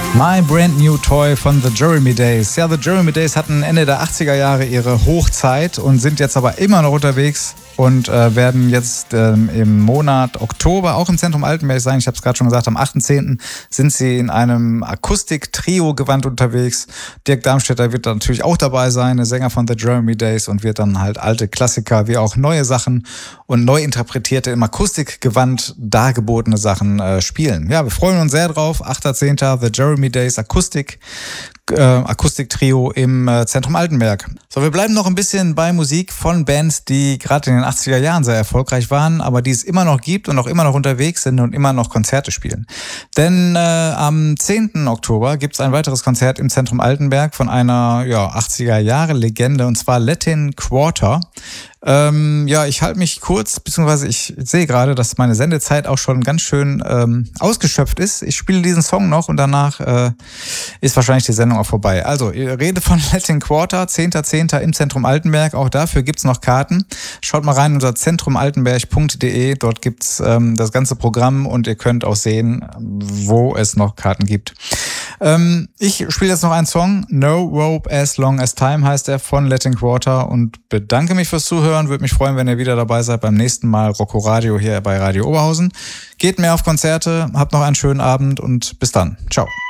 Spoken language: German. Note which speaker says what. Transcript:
Speaker 1: My Brand New Toy von The Jeremy Days. Ja, The Jeremy Days hatten Ende der 80er Jahre ihre Hochzeit und sind jetzt aber immer noch unterwegs und werden jetzt im Monat Oktober auch im Zentrum Altenberg sein. Ich habe es gerade schon gesagt, am 8.10. sind sie in einem Akustik-Trio-Gewand unterwegs. Dirk Darmstädter wird da natürlich auch dabei sein, der Sänger von The Jeremy Days, und wird dann halt alte Klassiker wie auch neue Sachen und neu interpretierte im Akustikgewand dargebotene Sachen spielen. Ja, wir freuen uns sehr drauf. 8.10. The Jeremy Days Akustik-Trio im Zentrum Altenberg. So, wir bleiben noch ein bisschen bei Musik von Bands, die gerade in den 80er Jahren sehr erfolgreich waren, aber die es immer noch gibt und auch immer noch unterwegs sind und immer noch Konzerte spielen. Denn am 10. Oktober gibt es ein weiteres Konzert im Zentrum Altenberg von einer 80er-Jahre-Legende, und zwar Latin Quarter. Ich halte mich kurz, beziehungsweise ich sehe gerade, dass meine Sendezeit auch schon ganz schön ausgeschöpft ist. Ich spiele diesen Song noch und danach ist wahrscheinlich die Sendung auch vorbei. Also, ihr redet von Latin Quarter, 10.10. im Zentrum Altenberg. Auch dafür gibt's noch Karten. Schaut mal rein unter zentrumaltenberg.de. Dort gibt's das ganze Programm und ihr könnt auch sehen, wo es noch Karten gibt. Ich spiele jetzt noch einen Song. No Rope as Long as Time heißt er, von Latin Quarter, und bedanke mich fürs Zuhören. Würde mich freuen, wenn ihr wieder dabei seid beim nächsten Mal Rocco Radio hier bei Radio Oberhausen. Geht mehr auf Konzerte, habt noch einen schönen Abend und bis dann. Ciao.